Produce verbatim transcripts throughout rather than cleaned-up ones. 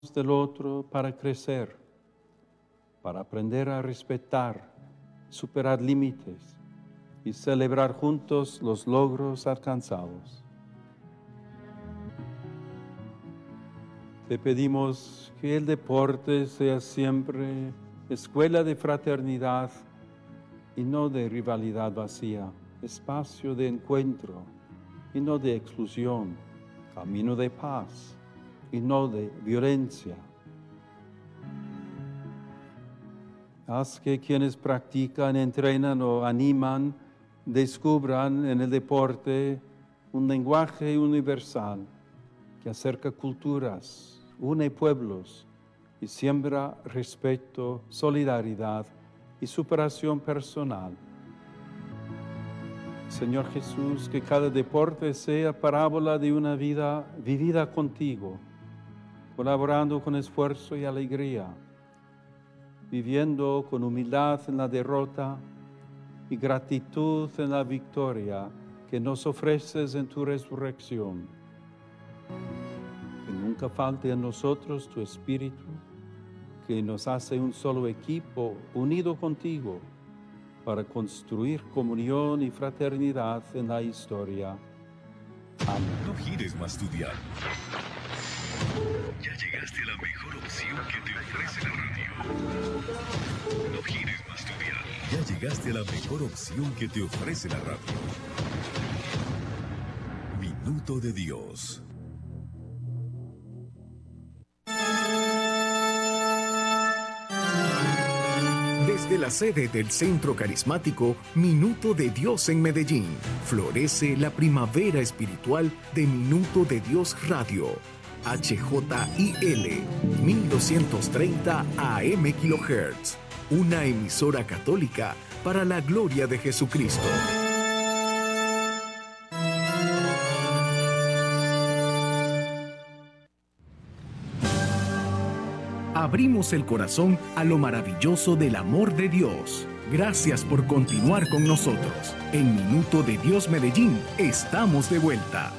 del otro para crecer, para aprender a respetar, superar límites y celebrar juntos los logros alcanzados. Te pedimos que el deporte sea siempre escuela de fraternidad y no de rivalidad vacía, espacio de encuentro y no de exclusión, camino de paz y no de violencia. Haz que quienes practican, entrenan o animan descubran en el deporte un lenguaje universal que acerca culturas, une pueblos y siembra respeto, solidaridad y superación personal. Señor Jesús, que cada deporte sea parábola de una vida vivida contigo, colaborando con esfuerzo y alegría, viviendo con humildad en la derrota y gratitud en la victoria que nos ofreces en tu resurrección. Que nunca falte en nosotros tu espíritu, que nos hace un solo equipo unido contigo para construir comunión y fraternidad en la historia. Amén. No gires más tu dial. Ya llegaste a la mejor opción que te ofrece la radio. No gires más tu dial. Ya llegaste a la mejor opción que te ofrece la radio. Minuto de Dios. Desde la sede del Centro Carismático Minuto de Dios en Medellín, florece la primavera espiritual de Minuto de Dios Radio. H J I L mil doscientos treinta A M kHz, una emisora católica para la gloria de Jesucristo. Abrimos el corazón a lo maravilloso del amor de Dios. Gracias por continuar con nosotros. En Minuto de Dios Medellín estamos de vuelta.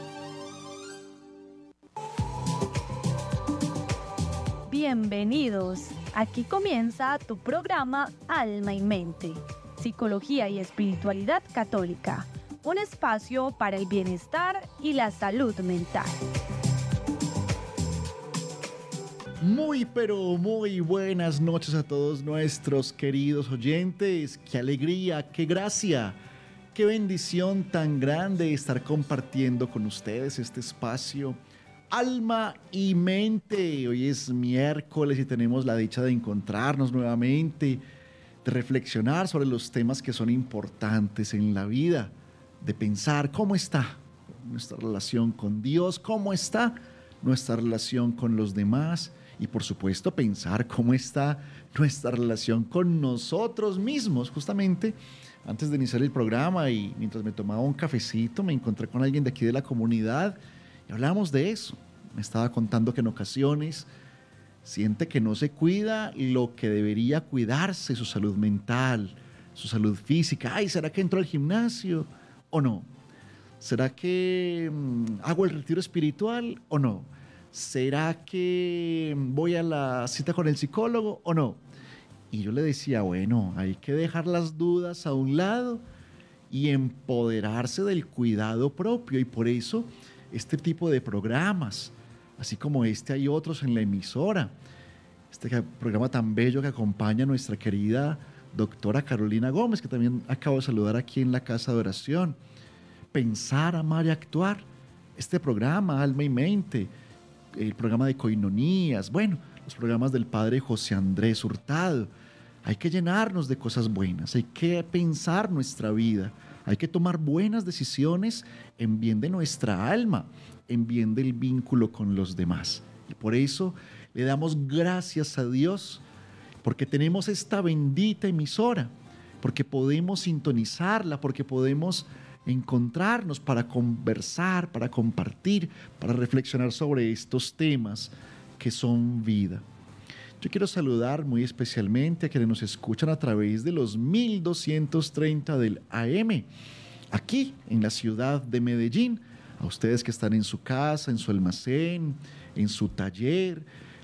Bienvenidos. Aquí comienza tu programa Alma y Mente, Psicología y Espiritualidad Católica, un espacio para el bienestar y la salud mental. Muy pero muy buenas noches a todos nuestros queridos oyentes. Qué alegría, qué gracia, qué bendición tan grande estar compartiendo con ustedes este espacio Alma y Mente. Hoy es miércoles y tenemos la dicha de encontrarnos nuevamente, de reflexionar sobre los temas que son importantes en la vida, de pensar cómo está nuestra relación con Dios, cómo está nuestra relación con los demás y por supuesto pensar cómo está nuestra relación con nosotros mismos. Justamente antes de iniciar el programa y mientras me tomaba un cafecito me encontré con alguien de aquí de la comunidad y hablamos de eso. Me estaba contando que en ocasiones siente que no se cuida lo que debería cuidarse, su salud mental, su salud física. Ay, ¿será que entro al gimnasio o no? ¿Será que mmm, hago el retiro espiritual o no? ¿Será que voy a la cita con el psicólogo o no? Y yo le decía, bueno, hay que dejar las dudas a un lado y empoderarse del cuidado propio. Y por eso este tipo de programas, así como este, hay otros en la emisora. Este programa tan bello que acompaña a nuestra querida doctora Carolina Gómez, que también acabo de saludar aquí en la casa de oración. Pensar, amar y actuar. Este programa, Alma y Mente, el programa de Coinonías, bueno, los programas del padre José Andrés Hurtado. Hay que llenarnos de cosas buenas, hay que pensar nuestra vida, hay que tomar buenas decisiones en bien de nuestra alma, en bien del vínculo con los demás. Y por eso le damos gracias a Dios, porque tenemos esta bendita emisora, porque podemos sintonizarla, porque podemos encontrarnos para conversar, para compartir, para reflexionar sobre estos temas que son vida. Yo quiero saludar muy especialmente a quienes nos escuchan a través de los mil doscientos treinta del A M, aquí en la ciudad de Medellín, a ustedes que están en su casa, en su almacén, en su taller,